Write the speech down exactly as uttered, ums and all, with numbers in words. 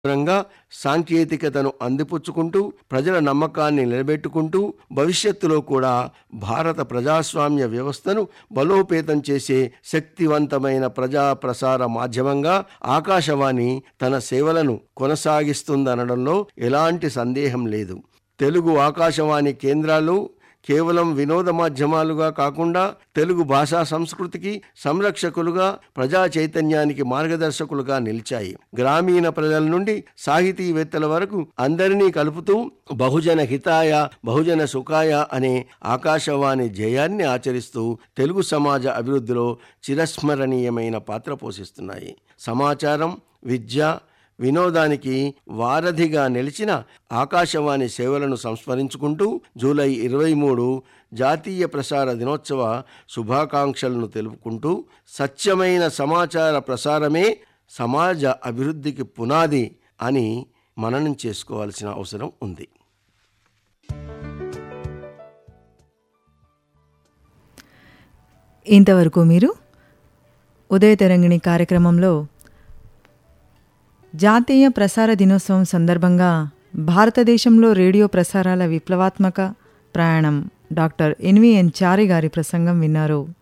రంగా సాంకేతికతను అందిపుచ్చుకుంటూ ప్రజల నమ్మకాన్ని నిలబెట్టుకుంటూ భవిష్యత్తులో కూడా భారత ప్రజాస్వామ్య వ్యవస్థను బలోపేతం చేసే శక్తివంతమైన ప్రజా ప్రసార మాధ్యమంగా ఆకాశవాణి తన సేవలను కొనసాగిస్తుందనడంలో ఎలాంటి సందేహం లేదు. తెలుగు ఆకాశవాణి కేంద్రాలు కేవలం వినోద మాధ్యమాలుగా కాకుండా తెలుగు భాషా సంస్కృతికి సంరక్షకులుగా, ప్రజా చైతన్యానికి మార్గదర్శకులుగా నిలిచాయి. గ్రామీణ ప్రజల నుండి సాహితీవేత్తల వరకు అందరినీ కలుపుతూ బహుజన హితాయ బహుజన సుఖాయ అనే ఆకాశవాణి జయాన్ని ఆచరిస్తూ తెలుగు సమాజ అభివృద్ధిలో చిరస్మరణీయమైన పాత్ర పోషిస్తున్నాయి. సమాచారం, విద్య, వినోదానికి వారధిగా నిలిచిన ఆకాశవాణి సేవలను సంస్మరించుకుంటూ జూలై ఇరవై మూడు జాతీయ ప్రసార దినోత్సవ శుభాకాంక్షలను తెలుపుకుంటూ సత్యమైన సమాచార ప్రసారమే సమాజ అభివృద్ధికి పునాది అని మననం చేసుకోవాల్సిన అవసరం ఉంది. ఇంతవరకు మీరు ఉదయ తరంగిణి కార్యక్రమంలో జాతీయ ప్రసార దినోత్సవం సందర్భంగా భారతదేశంలో రేడియో ప్రసారాల విప్లవాత్మక ప్రయాణం డాక్టర్ ఎన్విఎన్ చారి గారి ప్రసంగం విన్నారు.